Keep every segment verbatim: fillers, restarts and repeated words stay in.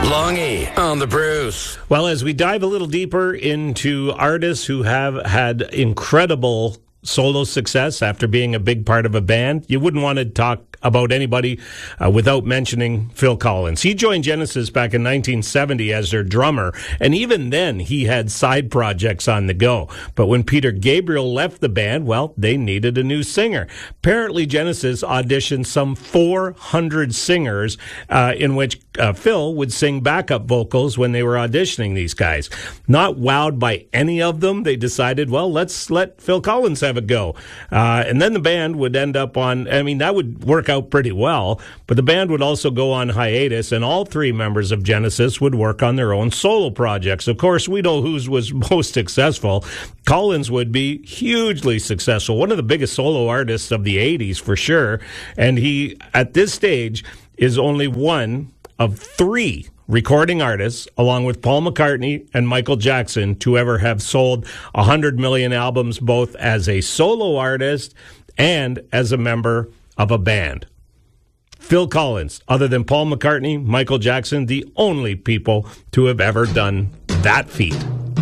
Longy on the Bruce. Well, as we dive a little deeper into artists who have had incredible solo success after being a big part of a band, you wouldn't want to talk about anybody uh, without mentioning Phil Collins. He joined Genesis back in nineteen seventy as their drummer, and even then he had side projects on the go. But when Peter Gabriel left the band, well, they needed a new singer. Apparently, Genesis auditioned some four hundred singers uh, in which uh, Phil would sing backup vocals when they were auditioning these guys. Not wowed by any of them, they decided, well, let's let Phil Collins have a go. Uh, and then the band would end up on, I mean, that would work out pretty well, but the band would also go on hiatus, and all three members of Genesis would work on their own solo projects. Of course, we know who was most successful. Collins would be hugely successful, one of the biggest solo artists of the eighties for sure, and he, at this stage, is only one of three recording artists, along with Paul McCartney and Michael Jackson, to ever have sold one hundred million albums, both as a solo artist and as a member of a band. Phil Collins, other than Paul McCartney, Michael Jackson, the only people to have ever done that feat.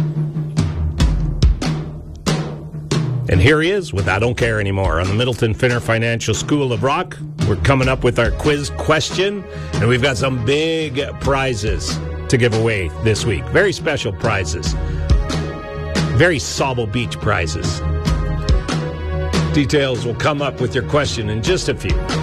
And here he is with I Don't Care Anymore on the Middleton Finner Financial School of Rock. We're coming up with our quiz question, and we've got some big prizes to give away this week. Very special prizes. Very Sauble Beach prizes. Details will come up with your question in just a few.